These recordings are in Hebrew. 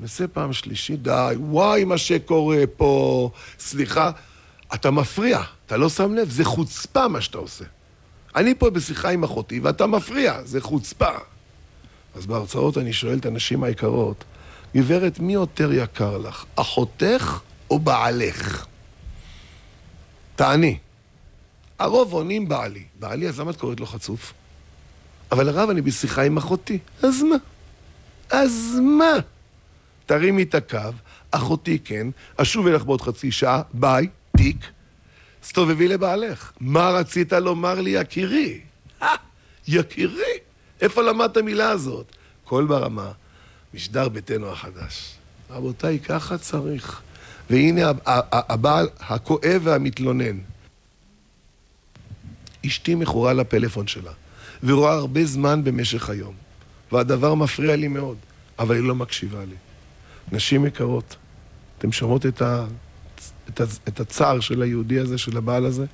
נעשה פעם שלישית, די, וואי מה שקורה פה, סליחה, אתה מפריע, אתה לא שם לב, זה חוצפה מה שאתה עושה. אני פה בשיחה עם אחותי ואתה מפריע, זה חוצפה. אז בהרצאות אני שואל את הנשים היקרות, גברת, מי יותר יקר לך, אחותך או בעלך? תעני. הרוב עונים בעלי. בעלי, אז למה את קוראת לו חצוף? אבל הרב, אני בשיחה עם אחותי. אז מה? אז מה? תרימי את הקו, אחותי כן, אשוב אלך בעוד חצי שעה, ביי, תיק, סתובבי לבעלך. מה רצית לומר לי, יקירי? יקירי? איפה למדת המילה הזאת? כל ברמה, משדר ביתנו החדש. רבותיי, ככה צריך. והנה הבעל הכואב והמתלונן. אשתי מכורה לפלאפון שלה, ורואה הרבה זמן במשך היום. והדבר מפריע לי מאוד, אבל היא לא מקשיבה לי. נשים יקרות, אתם שומעות את הצער של היהודי הזה, של הבעל הזה?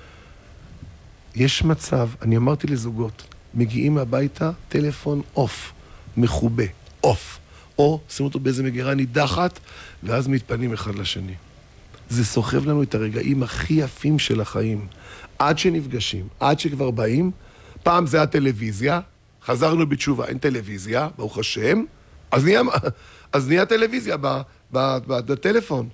יש מצב, אני אמרתי לזוגות, מגיעים הביתה, טלפון אוף, מחובה, אוף. או שימו אותו באיזה מגירה נידחת, ואז מתפנים אחד לשני. זה סוחב לנו את הרגעים הכי יפים של החיים. עד שנפגשים, עד שכבר באים, פעם זה הטלוויזיה, חזרנו בתשובה, אין טלוויזיה, ברוך השם, אז נהיה טלוויזיה בטלפון.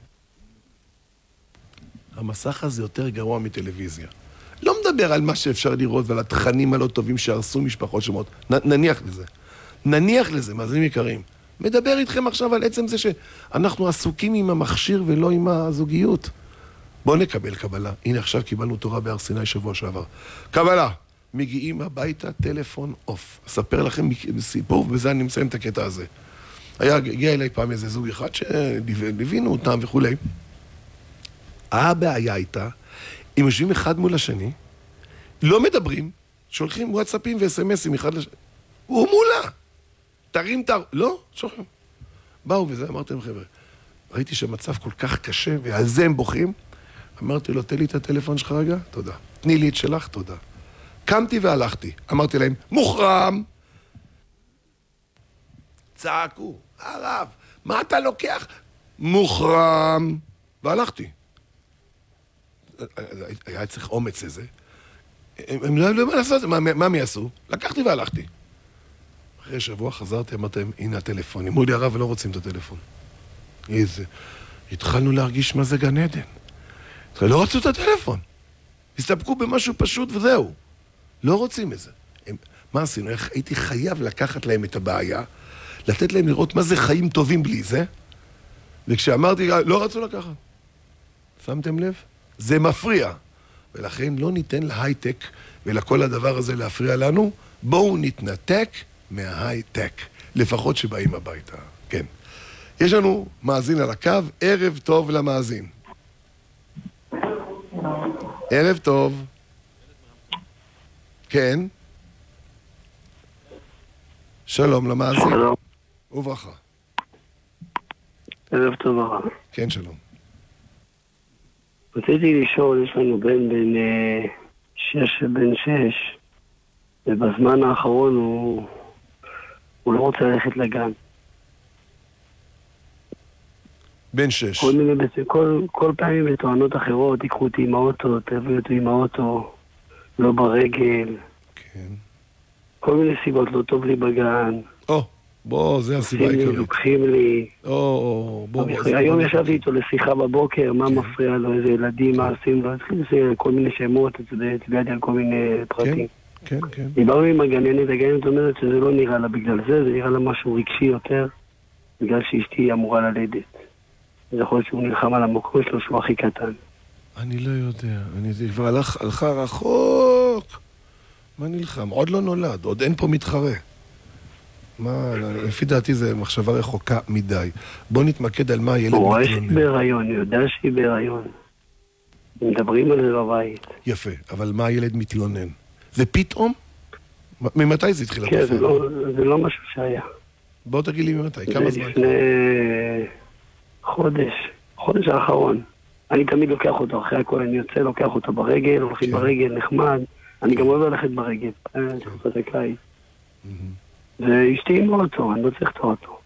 המסך הזה יותר גרוע מטלוויזיה. לא מדבר על מה שאפשר לראות ועל התכנים הלא טובים שהרסו משפחות שמות. נניח לזה. נניח לזה, מאזינים יקרים. מדבר איתכם עכשיו על עצם זה שאנחנו עסוקים עם המכשיר ולא עם הזוגיות. בואו נקבל קבלה. הנה עכשיו קיבלנו תורה בהר סיני שבוע שעבר. קבלה. מגיעים הביתה, טלפון אוף. אספר לכם סיפור, ובזה אני מסיים את הקטע הזה. הגיע אליי פעם איזה זוג אחד שליווינו אותם וכולי. הבעיה הייתה, הם יושבים אחד מול השני, לא מדברים, שולחים וואטסאפים וסמסים אחד לשני. הוא מולה. תרים את לא, שולחים. באו וזה, אמרתי להם, חבר'ה, ראיתי שהמצב כל כך קשה, ועל זה הם בוכים. אמרתי לו, תן לי את הטלפון שלך רגע, תודה. תני לי את שלך, תודה. קמתי והלכתי. אמרתי להם, מוחרם. צעקו, הרב, מה אתה לוקח? מוחרם. והלכתי. היה צריך אומץ לזה. הם לא יודעים מה לעשות, מה הם יעשו? לקחתי והלכתי. אחרי שבוע חזרתי, אמרתם, הנה הטלפון. אמרו לי הרב ולא רוצים את הטלפון. איזה... התחלנו להרגיש מה זה גן עדן. לא רצו את הטלפון. הסתפקו במשהו פשוט וזהו. לא רוצים את זה. מה עשינו? הייתי חייב לקחת להם את הבעיה, לתת להם לראות מה זה חיים טובים בלי זה, וכשאמרתי, לא רצו לקחת. שמתם לב? זה מפריע. ולכן לא ניתן להייטק ולכל הדבר הזה להפריע לנו. בואו נתנתק מההייטק, לפחות שבאים הביתה. כן. יש לנו מאזין על הקו, ערב טוב למאזין. ערב טוב. כן. שלום למאזין. שלום. וברכה. ערב טוב הרב. כן, שלום. רציתי לשאול, יש לנו בן 6 ובן 6, ובזמן האחרון הוא לא רוצה ללכת לגן. בן 6. כל פעמים בתואנות אחרות, תיקחו אותי עם האוטו, תביאו אותי עם האוטו, לא ברגל. כן. כל מיני סיבות, לא טוב לי בגן. בוא, זה הסיבה העיקרית. לוקחים לי. בוא. היום ישבתי איתו לשיחה בבוקר, מה מפריע לו, איזה ילדים, מה עושים לו, התחיל כל מיני שמות, הצביעתי על כל מיני פרטים. כן. דיברנו עם הגננת אומרת שזה לא נראה לה בגלל זה נראה לה משהו רגשי יותר, בגלל שאשתי אמורה ללדת. זה יכול להיות שהוא נלחם על המקום שלו שהוא הכי קטן. אני לא יודע, זה כבר הלכה רחוק. מה נלחם? עוד לא נולד, עוד אין פה מתחרה. לפי דעתי זה מחשבה רחוקה מדי. בוא נתמקד על מה הילד מתלונן. הוא רואה שהיא בהיריון, הוא יודע שהיא בהיריון. מדברים על זה בבית. יפה, אבל מה הילד מתלונן? זה פתאום? ממתי זה התחיל? כן, זה לא משהו שהיה. בוא תגיד לי ממתי, כמה זמן? זה לפני חודש האחרון. אני תמיד לוקח אותו, אחרי הכל אני יוצא, לוקח אותו ברגל, הולכים ברגל, נחמד. אני גם אוהב ללכת ברגל. תקופת הקיץ. ואשתי עם האוטו, אני לא צריך את האוטו.